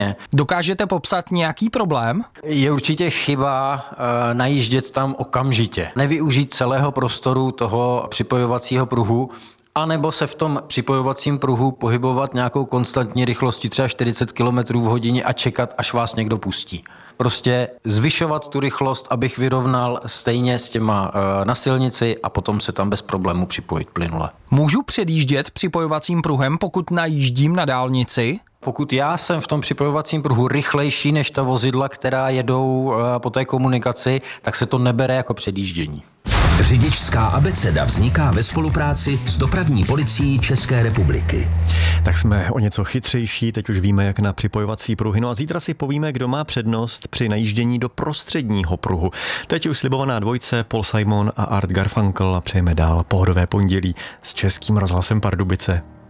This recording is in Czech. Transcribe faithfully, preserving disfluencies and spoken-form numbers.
Dokážete popsat nějaký problém? Je určitě chyba e, najíždět tam okamžitě. Nevyužít celého prostoru toho připojovacího pruhu, anebo se v tom připojovacím pruhu pohybovat nějakou konstantní rychlostí třeba čtyřicet kilometrů v hodině a čekat, až vás někdo pustí. Prostě zvyšovat tu rychlost, abych vyrovnal stejně s těma e, na silnici a potom se tam bez problému připojit plynule. Můžu předjíždět připojovacím pruhem, pokud najíždím na dálnici? Pokud já jsem v tom připojovacím pruhu rychlejší než ta vozidla, která jedou e, po té komunikaci, tak se to nebere jako předjíždění. Řidičská abeceda vzniká ve spolupráci s dopravní policií České republiky. Tak jsme o něco chytřejší, teď už víme, jak na připojovací pruhy. No a zítra si povíme, kdo má přednost při najíždění do prostředního pruhu. Teď už slibovaná dvojce Paul Simon a Art Garfunkel a přejeme dál pohodové pondělí s Českým rozhlasem Pardubice.